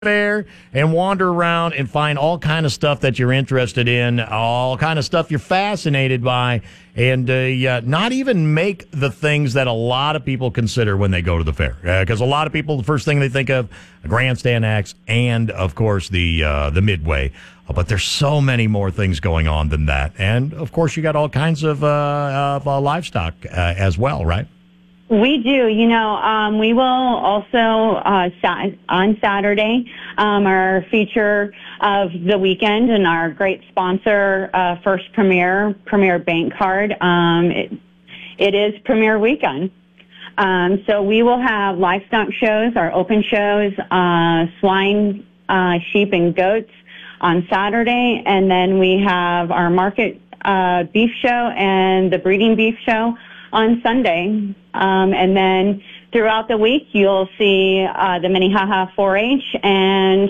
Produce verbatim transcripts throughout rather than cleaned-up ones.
there and wander around and find all kind of stuff that you're interested in, all kind of stuff you're fascinated by, and uh, yeah, not even make the things that a lot of people consider when they go to the fair. Because uh, a lot of people, the first thing they think of, a grandstand acts and, of course, the uh, the Midway. Uh, but there's so many more things going on than that. And, of course, you got all kinds of, uh, of uh, livestock uh, as well, right? We do. You know, um, we will also, uh, sa- on Saturday, um, our feature of the weekend and our great sponsor, uh, First Premier, Premier Bank Card. Um, it, it is Premier Weekend. Um, so we will have livestock shows, our open shows, uh, swine, uh, sheep, and goats on Saturday. And then we have our market uh, beef show and the breeding beef show on Sunday. Um, and then throughout the week, you'll see uh, the Minnehaha four H and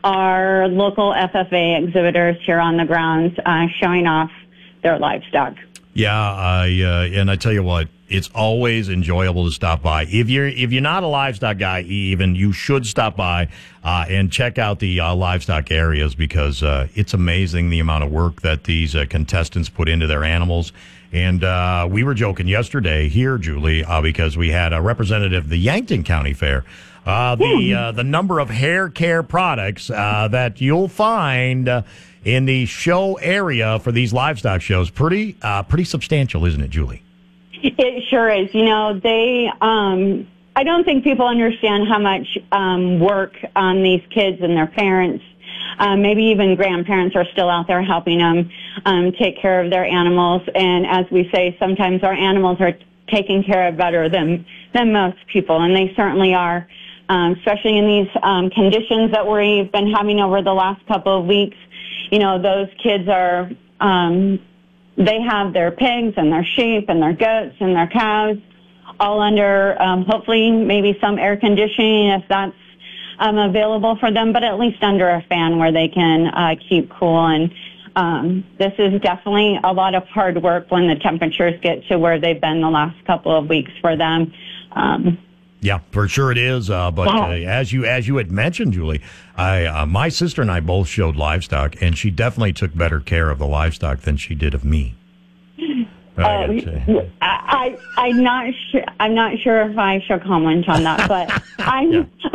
our local F F A exhibitors here on the grounds uh, showing off their livestock. Yeah, I uh, and I tell you what, it's always enjoyable to stop by. If you're if you're not a livestock guy, even you should stop by uh, and check out the uh, livestock areas because uh, it's amazing the amount of work that these uh, contestants put into their animals. And uh, we were joking yesterday here, Julie, uh, because we had a representative of the Yankton County Fair. Uh, the uh, the number of hair care products uh, that you'll find uh, in the show area for these livestock shows pretty uh, pretty substantial, isn't it, Julie? It sure is. You know, they. Um, I don't think people understand how much um, work on these kids and their parents. Um, maybe even grandparents are still out there helping them um, take care of their animals. And as we say, sometimes our animals are taken care of better than than most people, and they certainly are, um, especially in these um, conditions that we've been having over the last couple of weeks. You know, those kids are, um, they have their pigs and their sheep and their goats and their cows all under, um, hopefully, maybe some air conditioning if that's Um, available for them, but at least under a fan where they can uh, keep cool. And um, this is definitely a lot of hard work when the temperatures get to where they've been the last couple of weeks for them. Um, yeah, for sure it is. Uh, but yeah. uh, as you as you had mentioned, Julie, I uh, my sister and I both showed livestock, and she definitely took better care of the livestock than she did of me. Uh, I, I, I'm not sure. I'm not sure if I should comment on that, but I'm.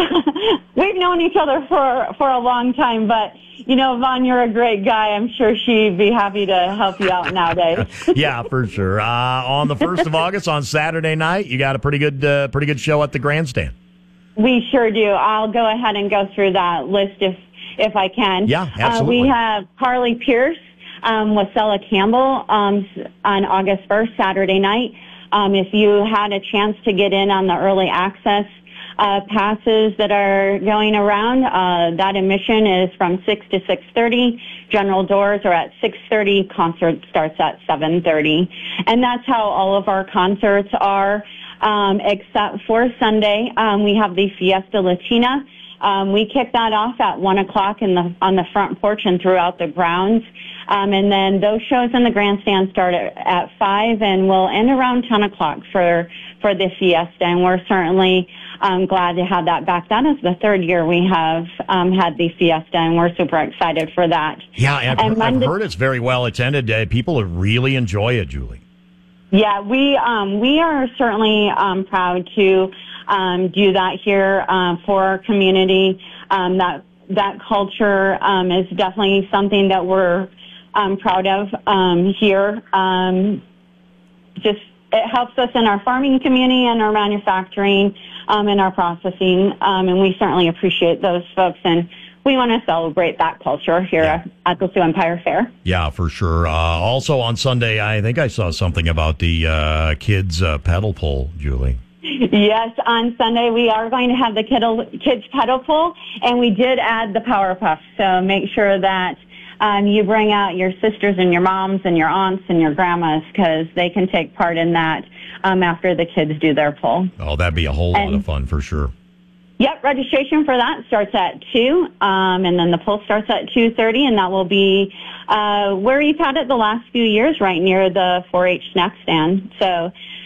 We've known each other for for a long time, but you know, Vaughn, you're a great guy. I'm sure she'd be happy to help you out nowadays. Yeah, for sure. Uh, on the first of August, on Saturday night, you got a pretty good, uh, pretty good show at the grandstand. We sure do. I'll go ahead and go through that list if if I can. Yeah, absolutely. Uh, we have Carly Pierce. Um, Wasella Campbell um, on August first, Saturday night. Um, if you had a chance to get in on the early access uh, passes that are going around, uh, that admission is from six to six thirty. General doors are at six thirty. Concert starts at seven thirty. And that's how all of our concerts are, um, except for Sunday. Um, we have the Fiesta Latina. Um, we kick that off at one o'clock in the on the front porch and throughout the grounds. Um, and then those shows in the grandstand start at, at five and will end around ten o'clock for, for the Fiesta. And we're certainly um, glad to have that back. That is the third year we have um, had the Fiesta, and we're super excited for that. Yeah, I've, and Monday, I've heard it's very well attended. Uh, people really enjoy it, Julie. Yeah, we um, we are certainly um, proud to um, do that here uh, for our community. Um, that that culture um, is definitely something that we're I'm proud of um, here. Um, just it helps us in our farming community and our manufacturing um, and our processing, um, and we certainly appreciate those folks. And we want to celebrate that culture here yeah. at the Sioux Empire Fair. Yeah, for sure. Uh, also on Sunday, I think I saw something about the uh, kids' uh, pedal pull, Julie. Yes, on Sunday we are going to have the kids' pedal pull, and we did add the Power Puff. So make sure that Um, you bring out your sisters and your moms and your aunts and your grandmas because they can take part in that um, after the kids do their pull. Oh, that'd be a whole and, lot of fun for sure. Yep, registration for that starts at two, um, and then the pull starts at two thirty, and that will be uh, where you've had it the last few years, right near the four H snack stand. So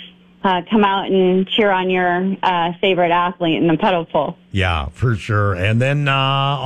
uh, come out and cheer on your uh, favorite athlete in the puddle pool. Yeah, for sure. And then uh,